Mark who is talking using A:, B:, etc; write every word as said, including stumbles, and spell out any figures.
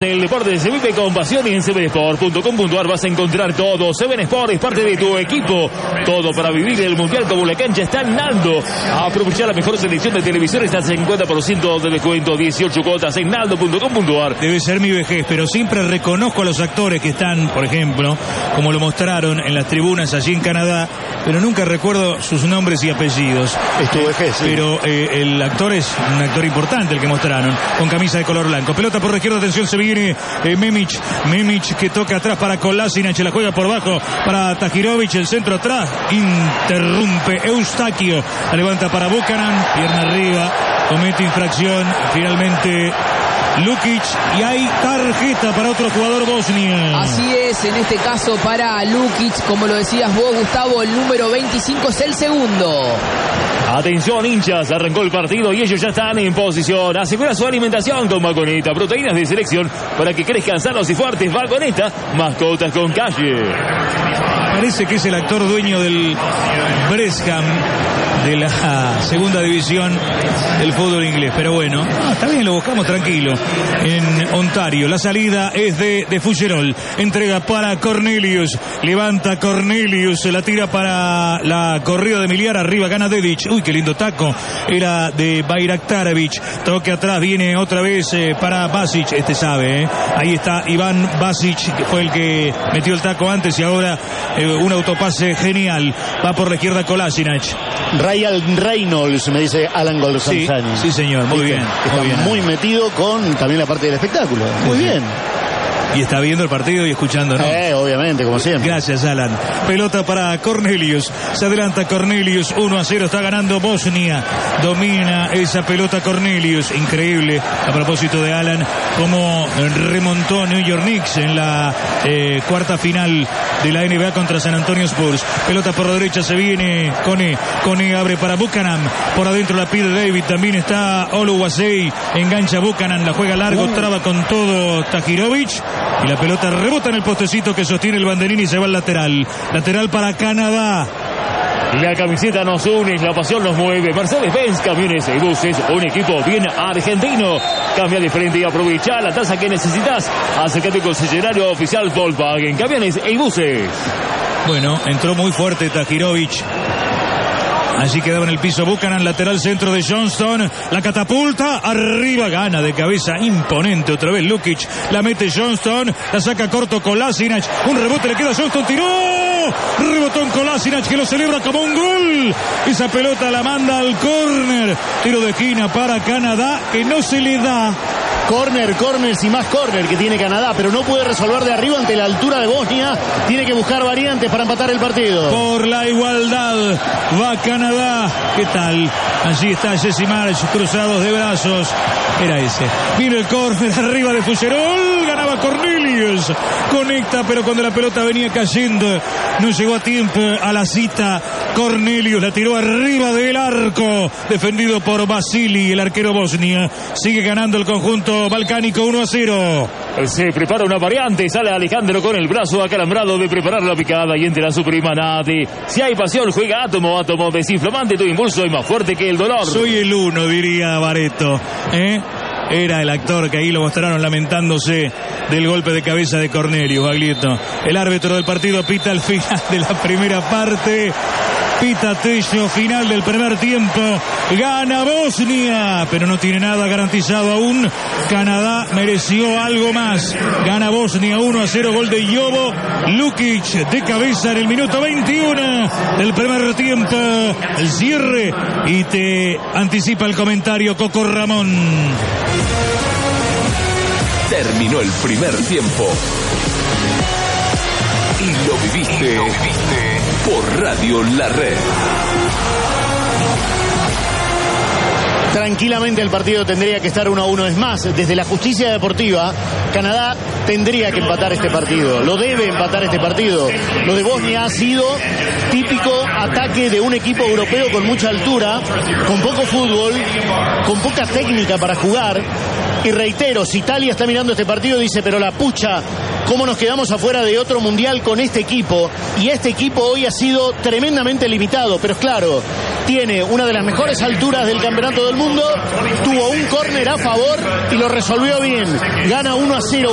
A: El deporte se vive con pasión y en seven sport punto com punto ar vas a encontrar todo. seven Sport es parte de tu equipo. Todo para vivir el mundial como la cancha está en Naldo. A aprovechar la mejor selección de televisores hasta cincuenta por ciento de descuento. dieciocho cuotas en naldo punto com punto ar.
B: Debe ser mi vejez, pero siempre reconozco a los actores que están, por ejemplo, como lo mostraron en las tribunas allí en Canadá, pero nunca recuerdo sus nombres y apellidos.
C: Es tu vejez, sí.
B: Pero eh, el actor es un actor importante el que mostraron, con camisa de color blanco. Pelota por la izquierda, atención, se viene Eh, Memic, Memic que toca atrás para Kolasinac, la juega por bajo para Tahirovic, el centro atrás, interrumpe Eustaquio, la levanta para Buchanan, pierna arriba, comete infracción, finalmente Lukic, y hay tarjeta para otro jugador bosnio.
D: Así es, en este caso para Lukic, como lo decías vos, Gustavo, el número veinticinco es el segundo.
A: Atención, hinchas, arrancó el partido y ellos ya están en posición. Asegura su alimentación con Vagoneta, proteínas de selección para que crezcan sanos y fuertes. Vagoneta, mascotas con calle.
B: Parece que es el actor dueño del Breskham, de la segunda división del fútbol inglés, pero bueno, no, está bien, lo buscamos tranquilo en Ontario. La salida es de, de Fuggerol, entrega para Cornelius, levanta Cornelius, se la tira para la corrida de Miliar, arriba gana Dedic, uy, qué lindo taco, era de Bayraktarevic, toque atrás, viene otra vez eh, para Basic, este sabe, eh. Ahí está Iván Basic, que fue el que metió el taco antes, y ahora eh, un autopase genial, va por la izquierda Kolasinac.
C: Ryan Reynolds, me dice Alan Golsanzani.
B: Sí, sí, señor, muy bien.
C: Está
B: muy, bien.
C: muy metido con también la parte del espectáculo. Muy
B: sí,
C: bien.
B: Y está viendo el partido y escuchando, ¿no?
C: Eh, obviamente, como siempre.
B: Gracias, Alan. Pelota para Cornelius. Se adelanta Cornelius. uno a cero. Está ganando Bosnia. Domina esa pelota Cornelius. Increíble. A propósito de Alan, cómo remontó New York Knicks en la eh, cuarta final de la N B A contra San Antonio Spurs. Pelota por la derecha. Se viene Kone. Kone abre para Buchanan. Por adentro la pide David. También está Oluwasei. Engancha Buchanan. La juega largo. Traba con todo Tahirovic. Y la pelota rebota en el postecito que sostiene el banderín y se va al lateral. Lateral para Canadá.
A: La camiseta nos une, la pasión nos mueve. Mercedes-Benz, camiones y buses, un equipo bien argentino. Cambia de frente y aprovecha la tasa que necesitas. Acércate con concesionario oficial Volkswagen, camiones y buses.
B: Bueno, entró muy fuerte Tahirovic. Allí quedaba en el piso Buchanan, lateral centro de Johnston, la catapulta, arriba, gana de cabeza, imponente otra vez Lukic, la mete Johnston, la saca corto Kolasinac, un rebote le queda a Johnston, tiró, rebotón Kolasinac que lo celebra como un gol, esa pelota la manda al córner, tiro de esquina para Canadá que no se le da.
C: Corner, corners y más corner que tiene Canadá, pero no puede resolver de arriba ante la altura de Bosnia. Tiene que buscar variantes para empatar el partido.
B: Por la igualdad va Canadá. ¿Qué tal? Allí está Jesse Marsh, cruzados de brazos. Era ese. Viene el córner arriba de Fuggerol. Ganaba Cornelius. Conecta, pero cuando la pelota venía cayendo, no llegó a tiempo a la cita. Cornelius la tiró arriba del arco. Defendido por Vasili, el arquero Bosnia. Sigue ganando el conjunto balcánico uno a cero.
A: Se prepara una variante, sale Alejandro con el brazo acalambrado de preparar la picada y entra su prima Nati. Si hay pasión, juega Átomo, Átomo desinflamante, tu impulso es más fuerte que el dolor.
B: Soy el uno, diría Barreto, ¿eh? Era el actor que ahí lo mostraron lamentándose del golpe de cabeza de Cornelius, Baglietto. El árbitro del partido pita al final de la primera parte. Pita Tello, final del primer tiempo. Gana Bosnia, pero no tiene nada garantizado aún. Canadá mereció algo más. Gana Bosnia uno a cero, gol de Jovo Lukic de cabeza en el minuto veintiuno del primer tiempo. El cierre y te anticipa el comentario Coco Ramón.
E: Terminó el primer tiempo. Y lo viviste, lo viviste por Radio La Red.
C: Tranquilamente el partido tendría que estar uno a uno. Es más, desde la justicia deportiva, Canadá tendría que empatar este partido. Lo debe empatar este partido. Lo de Bosnia ha sido típico ataque de un equipo europeo con mucha altura, con poco fútbol, con poca técnica para jugar. Y reitero, si Italia está mirando este partido, dice, pero la pucha, ¿cómo nos quedamos afuera de otro mundial con este equipo? Y este equipo hoy ha sido tremendamente limitado, pero es claro, tiene una de las mejores alturas del campeonato del mundo, tuvo un córner a favor y lo resolvió bien. Gana uno a cero.